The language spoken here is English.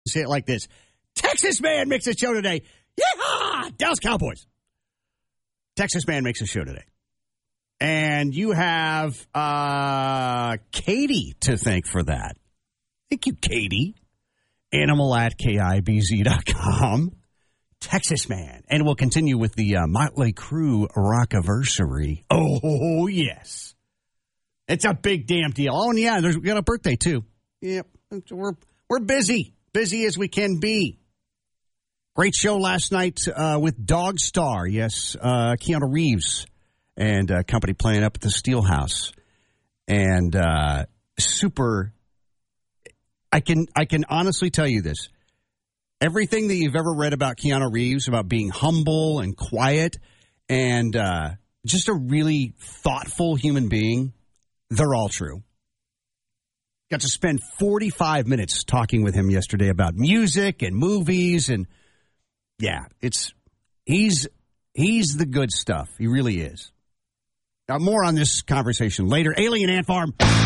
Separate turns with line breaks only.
say it like this. Texas Man makes a show today. Yeehaw! Dallas Cowboys. Texas Man makes a show today. And you have Katie to thank for that. Thank you, Katie. Animal@KIBZ.com. Texas Man. And we'll continue with the Motley Crue Rockiversary. Oh, yes. It's a big damn deal. Oh, and yeah, we got a birthday, too. Yep. We're busy. Busy as we can be. Great show last night with Dog Star. Yes, Keanu Reeves and company playing up at the Steelhouse. And super. I can honestly tell you this. Everything that you've ever read about Keanu Reeves, about being humble and quiet and just a really thoughtful human being, they're all true. Got to spend 45 minutes talking with him yesterday about music and movies. And, yeah, he's the good stuff. He really is. Now, more on this conversation later. Alien Ant Farm.